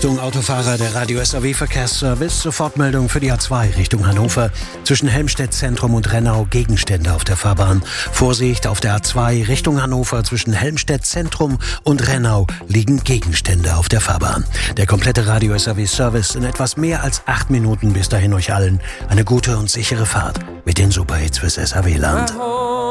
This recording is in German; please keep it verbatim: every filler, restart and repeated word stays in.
Achtung, Autofahrer, der Radio S A W-Verkehrsservice. Sofortmeldung für die A zwei Richtung Hannover. Zwischen Helmstedt Zentrum und Rennau Gegenstände auf der Fahrbahn. Vorsicht, auf der A zwei Richtung Hannover. Zwischen Helmstedt Zentrum und Rennau liegen Gegenstände auf der Fahrbahn. Der komplette Radio S A W-Service in etwas mehr als acht Minuten. Bis dahin euch allen eine gute und sichere Fahrt mit den Superhits fürs S A W-Land.